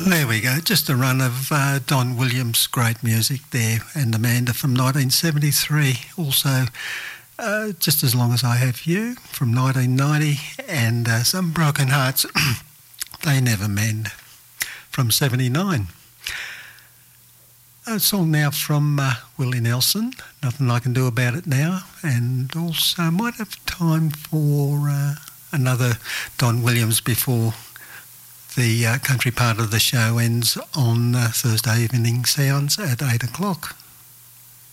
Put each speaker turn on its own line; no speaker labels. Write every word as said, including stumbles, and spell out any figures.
There we go. Just a run of uh, Don Williams' great music there, and Amanda from nineteen seventy-three. Also, uh, Just As Long As I Have You from nineteen ninety, and uh, Some Broken Hearts, They Never Mend from seventy-nine. A song now from uh, Willie Nelson, Nothing I Can Do About It Now, and also might have time for uh, another Don Williams before the uh, country part of the show ends on uh, Thursday evening sounds at eight o'clock.